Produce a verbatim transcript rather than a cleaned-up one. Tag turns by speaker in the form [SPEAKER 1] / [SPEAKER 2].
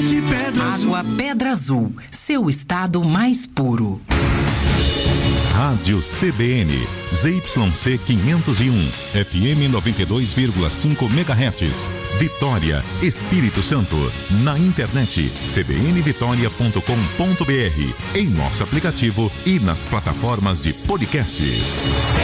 [SPEAKER 1] de Pedra Azul.
[SPEAKER 2] Água Pedra Azul, seu estado mais puro.
[SPEAKER 3] Rádio C B N, Z Y C quinhentos e um, F M noventa e dois vírgula cinco megahertz, Vitória, Espírito Santo. Na internet, c b n vitória ponto com ponto b r, em nosso aplicativo e nas plataformas de podcasts.